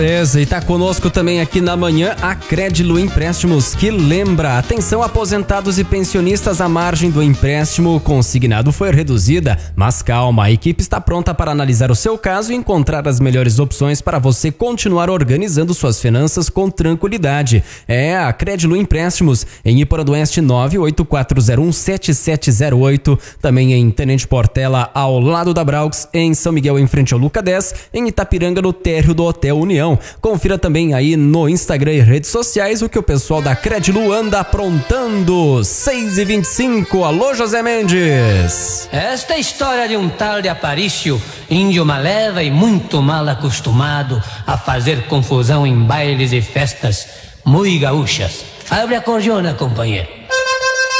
Beleza, e tá conosco também aqui na manhã a Crédilo Empréstimos, que lembra, atenção aposentados e pensionistas, a margem do empréstimo consignado foi reduzida, mas calma, a equipe está pronta para analisar o seu caso e encontrar as melhores opções para você continuar organizando suas finanças com tranquilidade. É a Crédilo Empréstimos, em Iporã do Oeste 984017708, também em Tenente Portela, ao lado da Braux, em São Miguel, em frente ao Luca 10, em Itapiranga, no térreo do Hotel União. Confira também aí no Instagram e redes sociais o que o pessoal da Crédilo anda aprontando. 6h25, alô José Mendes. Esta história de um tal de Aparício, índio maleva e muito mal acostumado a fazer confusão em bailes e festas muito gaúchas. Abre a cordiona, companheiro.